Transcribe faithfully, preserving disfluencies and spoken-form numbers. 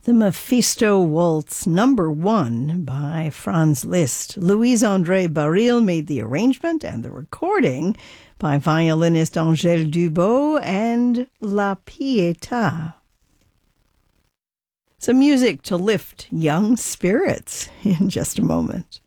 The Mephisto Waltz, number one by Franz Liszt. Louise-André Baril made the arrangement and the recording by violinist Angèle Dubot and La Pietà. Some music to lift young spirits in just a moment.